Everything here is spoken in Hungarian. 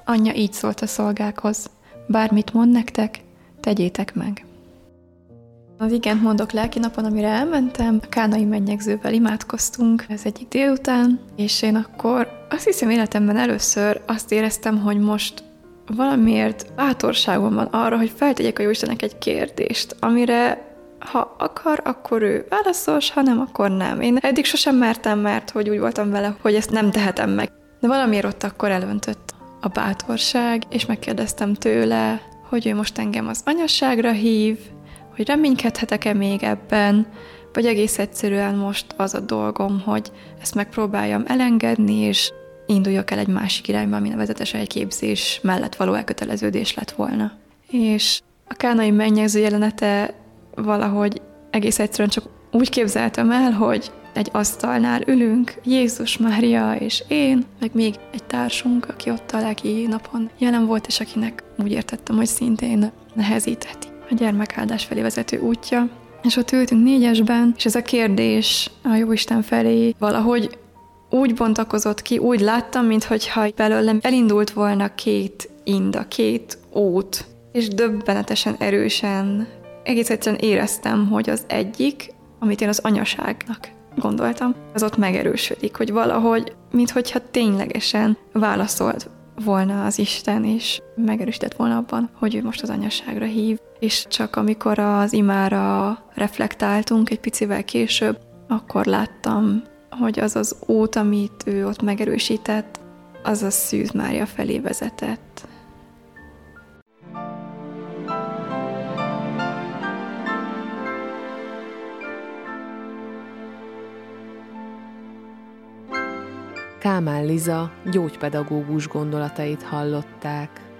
Anyja így szólt a szolgákhoz: bármit mond nektek, tegyétek meg. Az igent mondok lelki napon, amire elmentem, a kánai mennyegzővel imádkoztunk ez egyik délután, és én akkor azt hiszem életemben először azt éreztem, hogy most valamiért bátorságom van arra, hogy feltegyek a Jóistennek egy kérdést, amire ha akar, akkor ő válaszol, ha nem, akkor nem. Én eddig sosem mertem, mert hogy úgy voltam vele, hogy ezt nem tehetem meg. De valamiért ott akkor elöntött a bátorság, és megkérdeztem tőle, hogy ő most engem az anyasságra hív, hogy reménykedhetek-e még ebben, vagy egész egyszerűen most az a dolgom, hogy ezt megpróbáljam elengedni, és induljak el egy másik irányba, ami nevezetesen egy képzés mellett való elköteleződés lett volna. És a kánai mennyegző jelenete valahogy egész egyszerűen csak úgy képzeltem el, hogy egy asztalnál ülünk, Jézus, Mária és én, meg még egy társunk, aki ott a lelki napon jelen volt, és akinek úgy értettem, hogy szintén nehezítheti a gyermekáldás felé vezető útja. És ott ültünk négyesben, és ez a kérdés a Jóisten felé valahogy úgy bontakozott ki, úgy láttam, minthogyha belőlem elindult volna két inda, két út, és döbbenetesen erősen, egész egyszerűen éreztem, hogy az egyik, amit én az anyaságnak gondoltam, az ott megerősödik, hogy valahogy, minthogyha ténylegesen válaszolt volna az Isten, és megerősített volna abban, hogy ő most az anyaságra hív. És csak amikor az imára reflektáltunk egy picivel később, akkor láttam, hogy az az út, amit ő ott megerősített, az a Szűz Mária felé vezetett. Kálmán Liza gyógypedagógus gondolatait hallották.